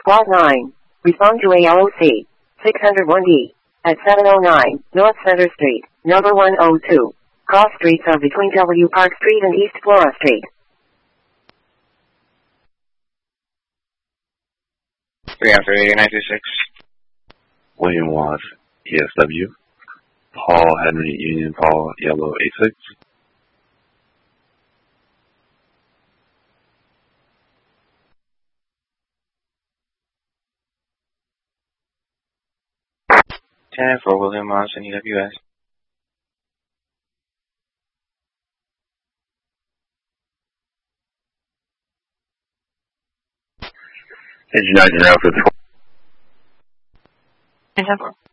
Plot 9. Respond to ALOC 601D at 709 North Center Street, number 102. Cross streets are between W. Park Street and East Flora Street. 3 after 8926. William Watts, ESW. Paul Henry Union Paul Yellow 86. For William Watts and EWS. Engine 9 for 10-4.